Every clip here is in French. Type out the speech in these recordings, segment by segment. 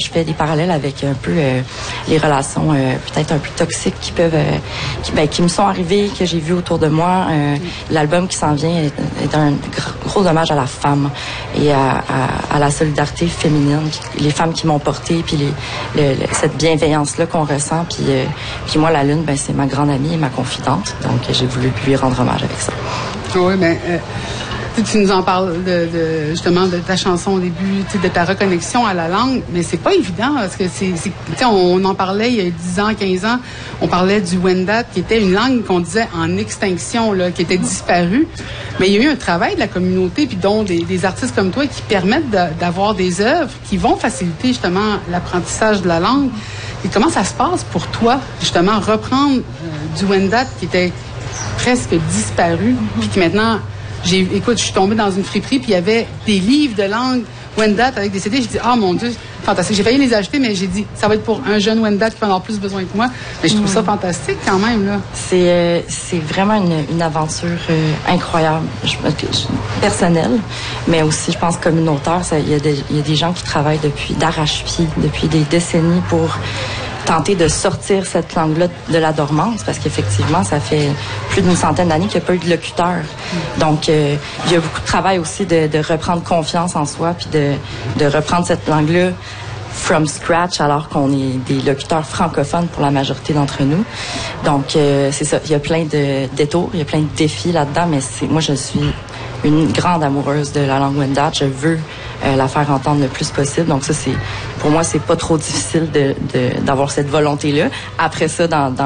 je fais des parallèles avec un peu les relations peut-être un peu toxiques qui me sont arrivées, que j'ai vues autour de moi. L'album qui s'en vient est un gros hommage à la femme et à la solidarité féminine, puis les femmes qui m'ont portée, puis cette bienveillance-là qu'on ressent. Puis moi, la Lune, c'est ma grande amie et ma confidente. Donc, j'ai voulu lui rendre hommage avec ça. Oui, tu nous en parles justement de ta chanson au début, de ta reconnexion à la langue, mais c'est pas évident parce que on en parlait il y a 10 ans, 15 ans, on parlait du Wendat qui était une langue qu'on disait en extinction, là, qui était disparue. Mais il y a eu un travail de la communauté, puis dont des artistes comme toi qui permettent d'avoir des œuvres qui vont faciliter justement l'apprentissage de la langue. Et comment ça se passe pour toi, justement, reprendre du Wendat qui était presque disparu, puis qui maintenant... Écoute, je suis tombée dans une friperie, puis il y avait des livres de langue Wendat avec des CD. J'ai dit, mon Dieu, fantastique. J'ai failli les acheter, mais j'ai dit, ça va être pour un jeune Wendat qui peut en avoir plus besoin que moi. Mais je trouve ça fantastique quand même, là. C'est vraiment une aventure incroyable, personnelle, mais aussi, je pense, communautaire. Il y a des gens qui travaillent d'arrache-pied, depuis des décennies pour tenter de sortir cette langue-là de la dormance, parce qu'effectivement, ça fait plus d'une centaine d'années qu'il n'y a pas eu de locuteur. Donc, il y a beaucoup de travail aussi de reprendre confiance en soi, puis de reprendre cette langue-là from scratch, alors qu'on est des locuteurs francophones pour la majorité d'entre nous. Donc, c'est ça. Il y a plein de détours, il y a plein de défis là-dedans, mais moi, je suis une grande amoureuse de la langue Wendat. Je veux la faire entendre le plus possible. Donc ça, pour moi, c'est pas trop difficile d'avoir cette volonté-là. Après ça,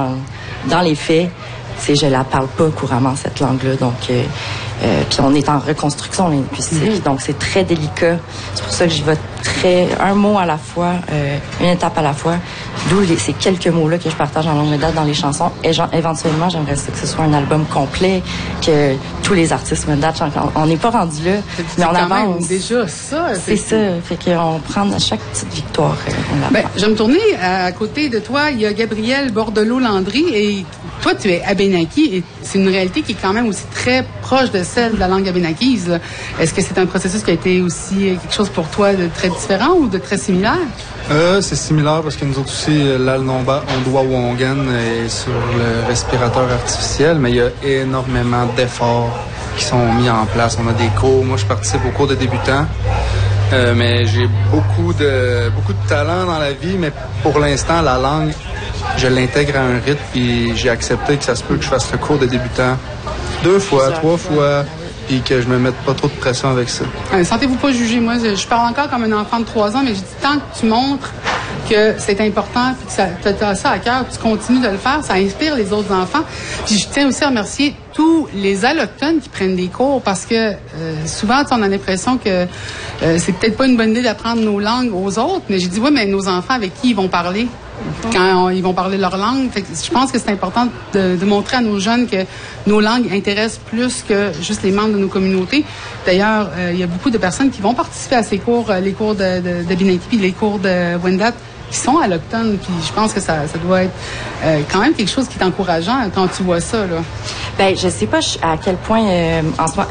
dans les faits, je la parle pas couramment, cette langue-là. Donc, puis on est en reconstruction linguistique. Donc, c'est très délicat. C'est pour ça que j'y vais un mot à la fois, une étape à la fois. D'où ces quelques mots-là que je partage en langue Wendat dans les chansons. Et éventuellement, j'aimerais que ce soit un album complet, que tous les artistes Wendat chantent. On n'est pas rendu là, mais on avance. Même déjà ça. C'est ça. Fait qu'on prend à chaque petite victoire. Je vais me tourner à côté de toi. Il y a Gabrielle Bordelot-Landry et toi, tu es abénaki et c'est une réalité qui est quand même aussi très proche de celle de la langue abénakise, là. Est-ce que c'est un processus qui a été aussi quelque chose pour toi de très différent ou de très similaire? C'est similaire parce que nous autres aussi, l'Alnonba-Ondwa-Wongan est sur le respirateur artificiel, mais il y a énormément d'efforts qui sont mis en place. On a des cours. Moi, je participe aux cours de débutants, mais j'ai beaucoup de talent dans la vie, mais pour l'instant, la langue, je l'intègre à un rythme, puis j'ai accepté que ça se peut que je fasse le cours de débutant 2 fois, 3 fois, puis que je me mette pas trop de pression avec ça. Sentez-vous pas jugé. Moi, je parle encore comme un enfant de 3 ans, mais je dis tant que tu montres que c'est important, puis que tu as ça à cœur, puis tu continues de le faire, ça inspire les autres enfants. Puis je tiens aussi à remercier tous les allochtones qui prennent des cours, parce que souvent, on a l'impression que c'est peut-être pas une bonne idée d'apprendre nos langues aux autres, mais j'ai dit, oui, mais nos enfants, avec qui ils vont parler quand ils vont parler leur langue? Fait que je pense que c'est important de montrer à nos jeunes que nos langues intéressent plus que juste les membres de nos communautés. D'ailleurs, il y a beaucoup de personnes qui vont participer à ces cours, les cours d'Abénaki, puis les cours de Wendat, qui sont allochtones, puis je pense que ça doit être quand même quelque chose qui est encourageant quand tu vois ça, là. Je sais pas à quel point en ce moment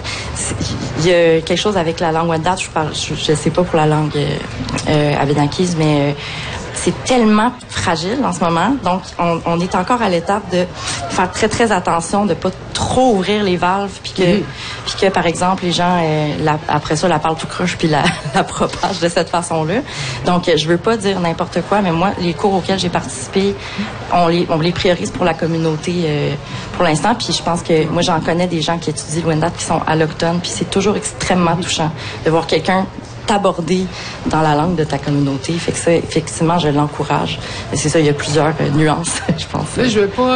il y a quelque chose avec la langue Wendat. Je sais pas pour la langue abénakise, mais c'est tellement fragile en ce moment. Donc, on est encore à l'étape de faire très, très attention, de pas trop ouvrir les valves, puis que par exemple, les gens, après ça, la parlent tout croche, puis la propagent de cette façon-là. Donc, je veux pas dire n'importe quoi, mais moi, les cours auxquels j'ai participé, on les priorise pour la communauté pour l'instant. Puis je pense que moi, j'en connais des gens qui étudient le Wendat qui sont allochtones, puis c'est toujours extrêmement touchant de voir quelqu'un t'aborder dans la langue de ta communauté. Fait que ça, effectivement, je l'encourage. Et c'est ça, il y a plusieurs nuances, je pense. Là, je veux pas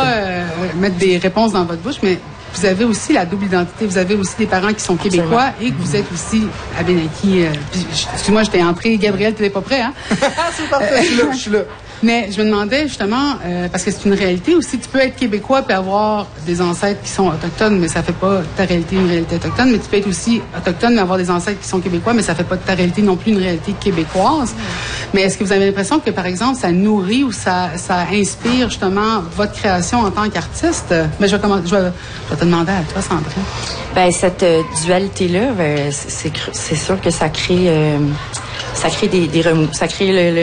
mettre des réponses dans votre bouche, mais vous avez aussi la double identité. Vous avez aussi des parents qui sont québécois et que vous êtes aussi abénaki. Excuse-moi, j'étais entrée. Gabrielle, tu n'es pas prêt, hein? C'est parfait, je suis là. Mais je me demandais justement, parce que c'est une réalité aussi, tu peux être québécois et avoir des ancêtres qui sont autochtones, mais ça fait pas ta réalité une réalité autochtone. Mais tu peux être aussi autochtone mais avoir des ancêtres qui sont québécois, mais ça fait pas de ta réalité non plus une réalité québécoise. Mais est-ce que vous avez l'impression que, par exemple, ça nourrit ou ça inspire justement votre création en tant qu'artiste? Mais je vais te demander à toi, Sandrine. Cette dualité-là, c'est sûr que ça crée des remous. Ça crée